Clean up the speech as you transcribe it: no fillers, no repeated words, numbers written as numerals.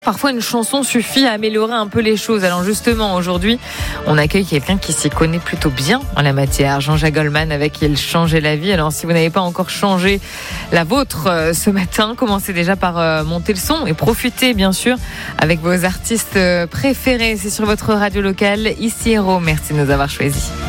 Parfois, une chanson suffit à améliorer un peu les choses. Alors justement, aujourd'hui, on accueille quelqu'un qui s'y connaît plutôt bien en la matière. Jean-Jacques Goldman, avec qui elle changeait la vie. Alors si vous n'avez pas encore changé la vôtre ce matin, commencez déjà par monter le son et profitez bien sûr avec vos artistes préférés. C'est sur votre radio locale, ici Héros. Merci de nous avoir choisis.